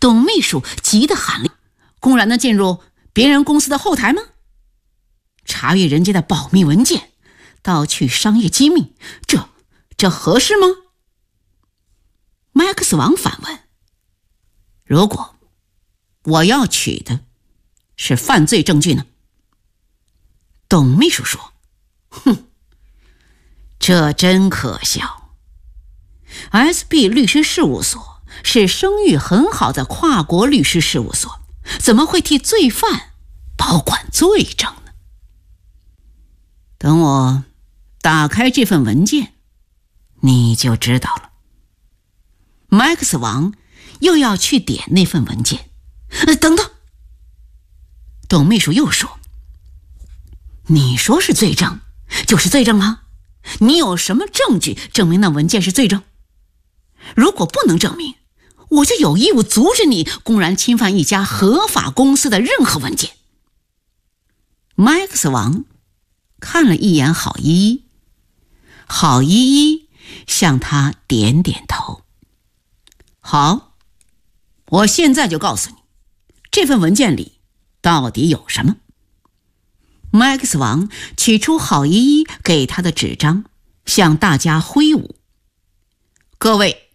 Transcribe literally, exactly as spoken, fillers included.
董秘书急得喊了：“公然的进入别人公司的后台吗？查阅人家的保密文件，盗取商业机密，这这合适吗？”麦克斯王反问：“如果我要取的是犯罪证据呢？”董秘书说：“哼，这真可笑。S B 律师事务所是声誉很好的跨国律师事务所，怎么会替罪犯保管罪证呢？等我打开这份文件，你就知道了。”麦克斯王又要去点那份文件。呃，等等，董秘书又说：“你说是罪证，就是罪证啊！你有什么证据证明那文件是罪证？如果不能证明，我就有义务阻止你公然侵犯一家合法公司的任何文件。”麦克斯王看了一眼郝依依，郝依依向他点点头。好，我现在就告诉你，这份文件里到底有什么。麦克斯王取出郝依依给他的纸张，向大家挥舞：“各位